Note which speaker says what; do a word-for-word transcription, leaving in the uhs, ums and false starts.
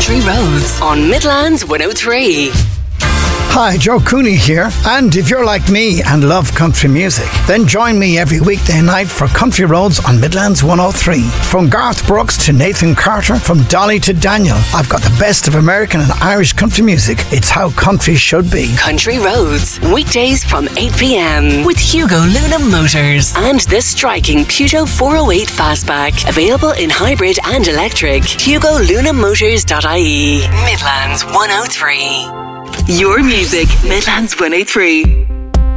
Speaker 1: Country Roads on Midlands one oh three.
Speaker 2: Hi, Joe Cooney here, and if you're like me and love country music, then join me every weekday night for Country Roads on Midlands one oh three. From Garth Brooks to Nathan Carter, from Dolly to Daniel, I've got the best of American and Irish country music. It's how country should be.
Speaker 1: Country Roads, weekdays from eight p.m. with Hugo Luna Motors and the striking Peugeot four oh eight Fastback, available in hybrid and electric. Hugo Luna Motors dot I E. Midlands one oh three. Your music, Midlands one oh three.